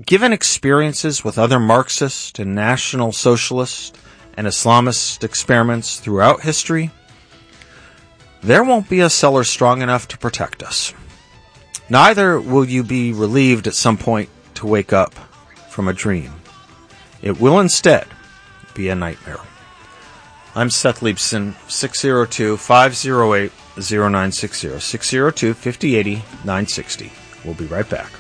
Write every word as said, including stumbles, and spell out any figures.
given experiences with other Marxist and National Socialist and Islamist experiments throughout history, there won't be a cellar strong enough to protect us. Neither will you be relieved at some point to wake up from a dream. It will instead be a nightmare. I'm Seth Leibson, six oh two, five oh eight, oh nine six oh, six oh two, five oh eight oh, nine six oh. We'll be right back.